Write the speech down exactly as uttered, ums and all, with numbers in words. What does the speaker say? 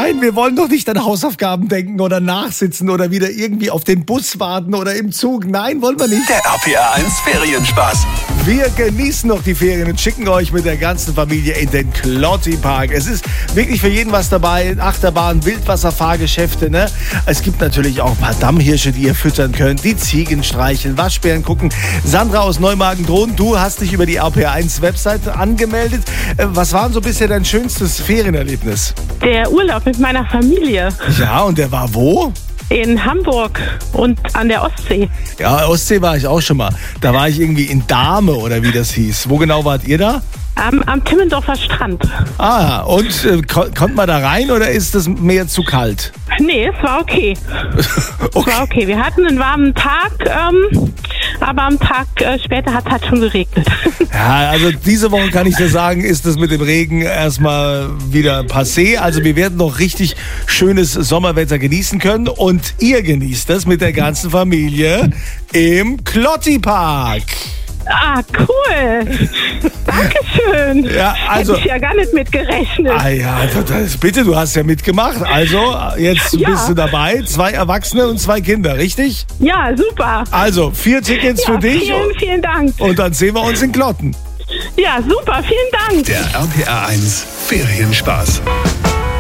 Nein, wir wollen doch nicht an Hausaufgaben denken oder nachsitzen oder wieder irgendwie auf den Bus warten oder im Zug. Nein, wollen wir nicht. Der R P R eins Ferienspaß. Wir genießen noch die Ferien und schicken euch mit der ganzen Familie in den Klotti-Park. Es ist wirklich für jeden was dabei. Achterbahn, Wildwasserfahrgeschäfte, ne? Es gibt natürlich auch ein paar Dammhirsche, die ihr füttern könnt. Die Ziegen streicheln, Waschbären gucken. Sandra aus Neumagen-Drohn, du hast dich über die R P R eins Website angemeldet. Was war denn so bisher dein schönstes Ferienerlebnis? Der Urlaub mit meiner Familie Ja, und der war wo? in Hamburg und an der Ostsee. Ja, Ostsee war ich auch schon mal. Da war ich irgendwie in Dahme oder wie das hieß. Wo genau wart ihr da? Am, am Timmendorfer Strand. Ah, und äh, kon- konnte man da rein oder ist das Meer zu kalt? Nee, es war okay. Es Okay. war okay. Wir hatten einen warmen Tag, ähm, aber am Tag äh, später hat es halt schon geregnet. Ja, also diese Woche kann ich dir sagen, ist das mit dem Regen erstmal wieder passé. Also wir werden noch richtig schönes Sommerwetter genießen können und ihr genießt das mit der ganzen Familie im Klotti-Park. Ah, cool. Dankeschön. Ja, also- Hätte ich ja gar nicht mit gerechnet. Ah ja, das, bitte, du hast ja mitgemacht. Also, jetzt Ja. bist du dabei. Zwei Erwachsene und zwei Kinder, richtig? Ja, super. Also, vier Tickets Ja, für dich vielen, vielen Dank. und dann sehen wir uns in Klotten. Ja, super. Vielen Dank. Der R P R eins Ferienspaß.